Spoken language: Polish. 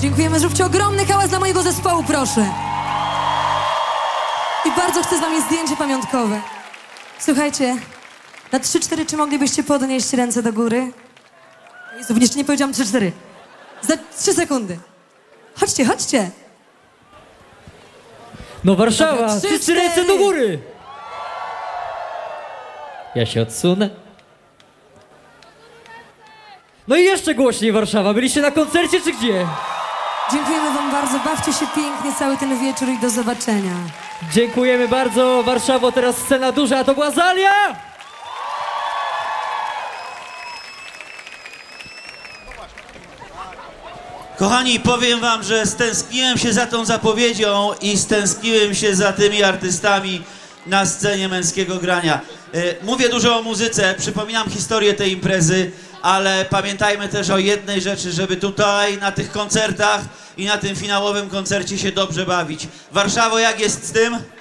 Dziękujemy, zróbcie ogromny hałas dla mojego zespołu, proszę. I bardzo chcę z wami zdjęcie pamiątkowe. Słuchajcie, na 3-4 czy moglibyście podnieść ręce do góry? Jezu, jeszcze nie powiedziałam 3-4. Za 3 sekundy. Chodźcie, chodźcie. No Warszawa, Dobra, 3, 3 ręce 4. do góry! Ja się odsunę. No i jeszcze głośniej Warszawa, byliście na koncercie czy gdzie? Dziękujemy wam bardzo, bawcie się pięknie cały ten wieczór i do zobaczenia. Dziękujemy bardzo Warszawo, teraz scena duża, a to była Zalia! Kochani, powiem wam, że stęskniłem się za tą zapowiedzią i stęskniłem się za tymi artystami na scenie Męskiego Grania. Mówię dużo o muzyce, przypominam historię tej imprezy, ale pamiętajmy też o jednej rzeczy, żeby tutaj na tych koncertach i na tym finałowym koncercie się dobrze bawić. Warszawo, jak jest z tym?